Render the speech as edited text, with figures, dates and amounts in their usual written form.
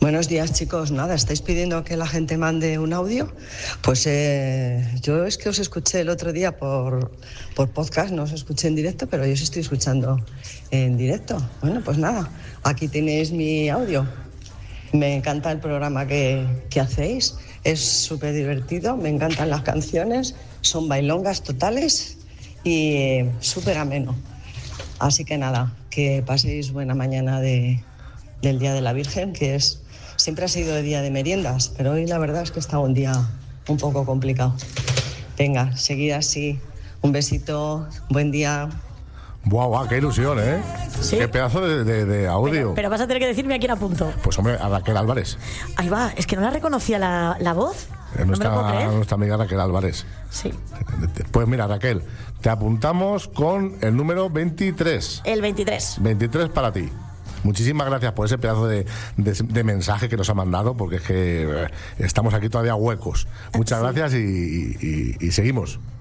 Buenos días, chicos. Nada, ¿estáis pidiendo que la gente mande un audio? Pues yo es que os escuché el otro día por podcast, no os escuché en directo, pero yo os estoy escuchando en directo. Bueno, pues nada, aquí tenéis mi audio. Me encanta el programa que hacéis, es súper divertido, me encantan las canciones, son bailongas totales y súper ameno. Así que nada, que paséis buena mañana del Día de la Virgen, que siempre ha sido el día de meriendas, pero hoy la verdad es que está un día un poco complicado. Venga, seguid así. Un besito, buen día. Guau, qué ilusión, ¿eh? ¿Sí? Qué pedazo de audio. Pero vas a tener que decirme a quién apunto. Pues hombre, a Raquel Álvarez. Ahí va, es que no la reconocía la voz. Nuestra amiga Raquel Álvarez. Sí. Pues mira, Raquel, te apuntamos con el número 23. El 23. 23 para ti. Muchísimas gracias por ese pedazo de mensaje que nos ha mandado, porque es que estamos aquí todavía huecos. Muchas gracias y seguimos.